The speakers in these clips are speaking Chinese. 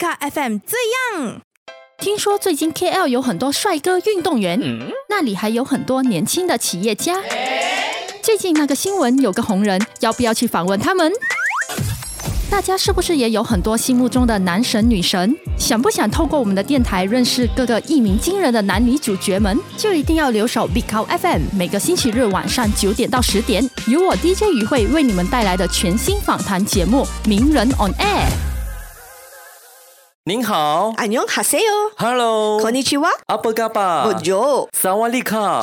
卡 FM 这样。 听说最近 KL 有很多帅哥运动员，那里还有很多年轻的企业家。最近那个新闻有个红人，要不要去访问他们？大家是不是也有很多心目中的男神女神？想不想透过我们的电台认识各个一鸣惊人的男女主角们？就一定要留守 Big Cow FM， 每个星期日晚上9点到10点，由我 DJ 于慧为你们带来的全新访谈节目《名人 on Air》。 您好， 안녕하세요。 Hello， konnichiwa， apa kabar， Bonjour， Sawadee-ka。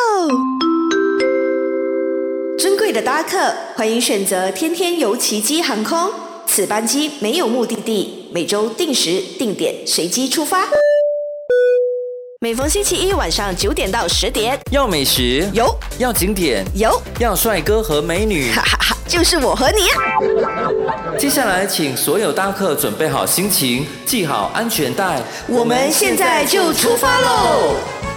尊贵的搭客，欢迎选择天天游奇迹航空。此班机没有目的地，每周定时定点随机出发。每逢星期一晚上9点到10点， 要美食有， 要景点有， 要帅哥和美女， 哈哈哈，就是我和你啊！ 接下来请所有搭客准备好心情，系好安全带， 我们现在就出发喽！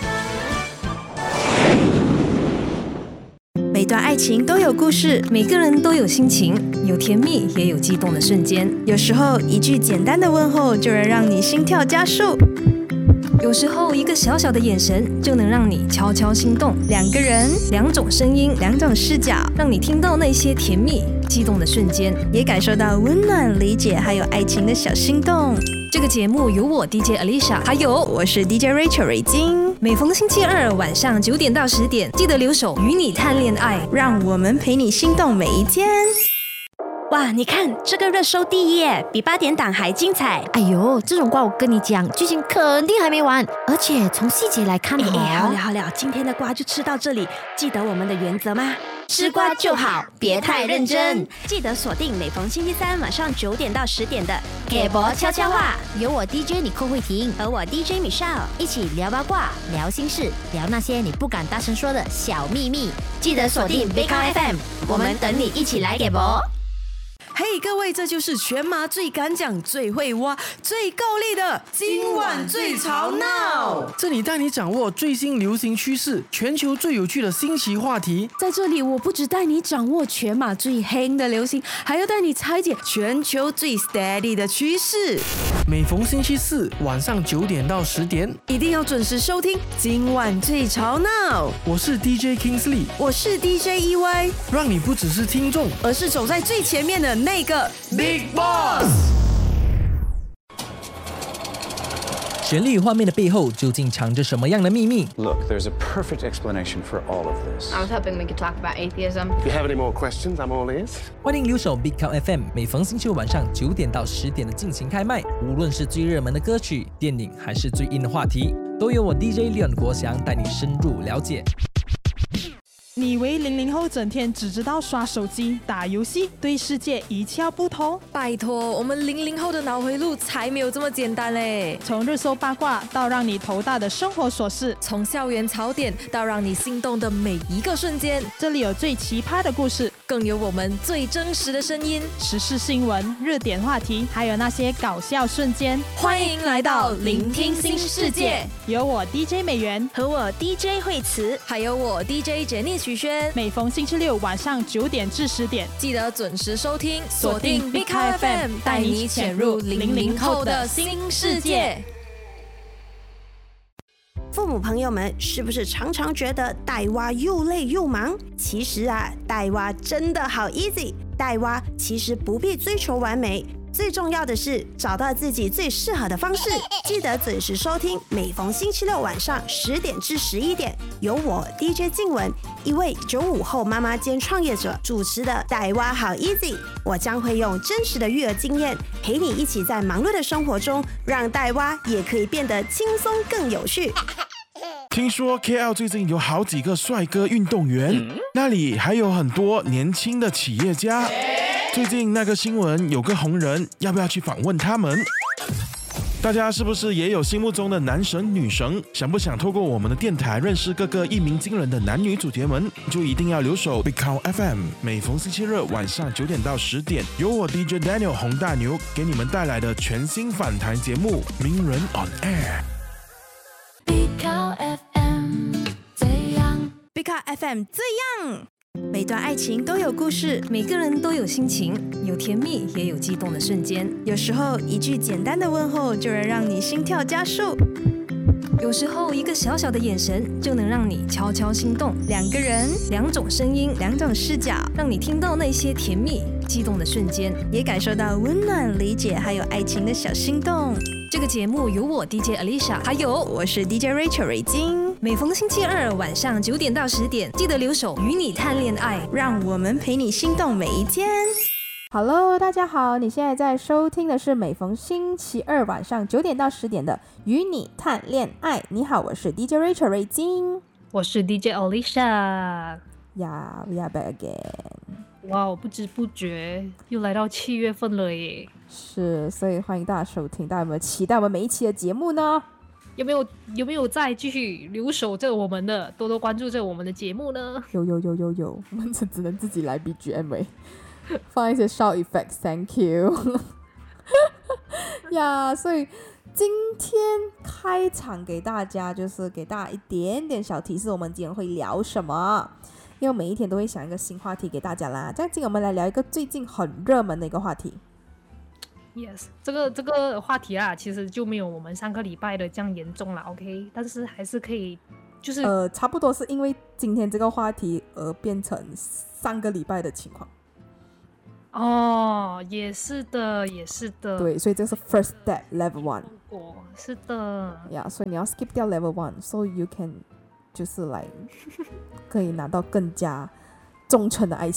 每段爱情都有故事， 每个人都有心情，有甜蜜也有激动的瞬间。 有时候一句简单的问候就能让你心跳加速， 有时候一个小小的眼神就能让你悄悄心动。 两个人， 两种声音， 两种视角， 让你听到那些甜蜜激动的瞬间， 也感受到温暖理解还有爱情的小心动。 这个节目由我 DJ Alicia， 还有我是 DJ Rachel 瑞金， 每逢星期二晚上9点到10点，记得留守与你谈恋爱， 让我们陪你心动每一天。 哇，你看这个热搜第一耶，比8点档还精彩。 哎呦，这种瓜我跟你讲，剧情肯定还没完，而且从细节来看好了，今天的瓜就吃到这里。记得我们的原则吗？吃瓜就好，别太认真。记得锁定每逢星期三晚上9点到10点的给博悄悄话， 由我 DJ 你寇慧婷和我 DJ Michelle 一起聊八卦、聊心事、聊那些你不敢大声说的小秘密。 记得锁定 Big Cow FM， 我们等你一起来给博。 嘿，各位，这就是全马最敢讲、最会挖、最够力的今晚最吵闹。 这里带你掌握最新流行趋势，全球最有趣的新奇话题。 在这里，我不只带你掌握全马最黑的流行，还要带你拆解全球最 steady 的趋势。 每逢星期四晚上9点到10点， 一定要准时收听今晚最吵闹。 我是 DJ Kingsley， 我是 DJ EY， 让你不只是听众， 而是走在最前面的那个 Big Boss。 旋律画面的背后究竟藏着什么样的秘密 Look, there's a perfect explanation for all of this. I was hoping we could talk about atheism. If you have any more questions, I'm all ears. 欢迎留守 Big Cow FM， 每逢星期五晚上9点到10点的尽情开麦。无论是最热门的歌曲、电影，还是最硬的话题，都由我 DJ Leon 国祥带你深入了解。 你以为00后整天只知道刷手机、打游戏，对世界一窍不通？ 拜托，我们00后的脑回路才没有这么简单嘞！ 从热搜八卦到让你头大的生活琐事， 从校园槽点到让你心动的每一个瞬间， 这里有最奇葩的故事， 更有我们最真实的声音， 时事新闻、热点话题，还有那些搞笑瞬间。 欢迎来到聆听新世界， 有我 DJ 美元和我 DJ 惠慈， 还有我 DJ 简妮徐轩。 每逢星期六晚上9点至10点， 记得准时收听，锁定 Big Cow FM， 带你潜入00后的新世界。 父母朋友们是不是常常觉得带娃又累又忙？其实啊，带娃真的好 easy， 带娃其实不必追求完美。最重要的是找到自己最适合的方式，记得准时收听，每逢星期六晚上10点至11点，由我 DJ 静雯，一位95后妈妈兼创业者主持的带娃好 easy。我将会用真实的育儿经验，陪你一起在忙碌的生活中，让带娃也可以变得轻松更有趣。 听说 KL 最近有好几个帅哥运动员，那里还有很多年轻的企业家。最近那个新闻有个红人，要不要去访问他们？大家是不是也有心目中的男神女神？想不想透过我们的电台认识各个一鸣惊人的男女主角们？就一定要留守 Big Cow FM， 每逢星期日晚上9点到10点，由我 DJ Daniel 洪大牛给你们带来的全新访谈节目《名人 on Air》。 Big Cow FM 这样，Big Cow FM 这样。 每段爱情都有故事， 每个人都有心情，有甜蜜也有激动的瞬间。 有时候一句简单的问候就能让你心跳加速， 有时候一个小小的眼神就能让你悄悄心动。 两个人， 两种声音， 两种视角， 让你听到那些甜蜜激动的瞬间， 也感受到温暖、理解还有爱情的小心动。 这个节目由我 DJ Alicia， 还有我是 DJ Rachel 瑞金， 每逢星期二晚上9点到10点，记得留守与你谈恋爱， 让我们陪你心动每一天。 Hello， 大家好，你现在在收听的是每逢星期二晚上9点到10点的与你谈恋爱。你好，我是 DJ Rachel 瑞金， 我是 DJ Alicia。 We are back again。 哇，不知不觉又来到7月份了耶。 是，所以欢迎大家收听。大家有没有期待我们每一期的节目呢？ 有没有再继续留守着我们的，多多关注着我们的节目呢？ 有，我们只能自己来 BGM 哎。放一些 sound effects Thank you 呀所以今天开场给大家就是给大家一点点小提示，我们今天会聊什么，因为每一天都会想一个新话题给大家啦。这样今天我们来聊一个最近很热门的一个话题。 Yes， 这个话题啊，其实就没有我们上个礼拜的这样严重啦 OK， 但是还是可以就是差不多是因为今天这个话题而变成上个礼拜的情况。 哦，也是的。 对，所以这是 first step level 1。 是的。 呀，所以你要 skip 掉 level 1 so you can 就是来可以拿到更加忠诚的爱情。